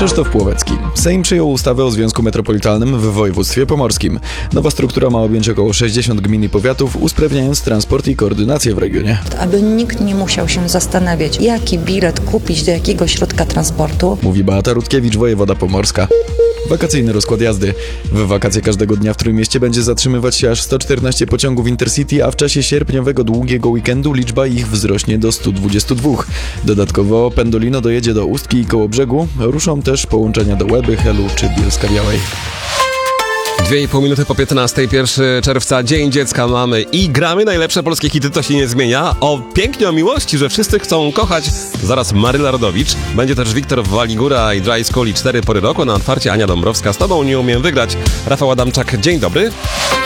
Krzysztof Płowecki. Sejm przyjął ustawę o Związku Metropolitalnym w województwie pomorskim. Nowa struktura ma objąć około 60 gmin i powiatów, usprawniając transport i koordynację w regionie. Aby nikt nie musiał się zastanawiać, jaki bilet kupić do jakiego środka transportu. Mówi Beata Rutkiewicz, wojewoda pomorska. Wakacyjny rozkład jazdy. W wakacje każdego dnia w Trójmieście będzie zatrzymywać się aż 114 pociągów Intercity, a w czasie sierpniowego długiego weekendu liczba ich wzrośnie do 122. Dodatkowo Pendolino dojedzie do Ustki i Kołobrzegu. Ruszą też połączenia do Łeby, Helu czy Bielska-Białej. 2,5 minuty po 15, 1 czerwca, Dzień Dziecka mamy i gramy najlepsze polskie hity, to się nie zmienia. Pięknie o miłości, że wszyscy chcą kochać. Zaraz Maryla Rodowicz. Będzie też Wiktor Waligura i Dry School i 4 pory roku. Na otwarcie Ania Dąbrowska. Z tobą nie umiem wygrać. Rafał Adamczak, dzień dobry.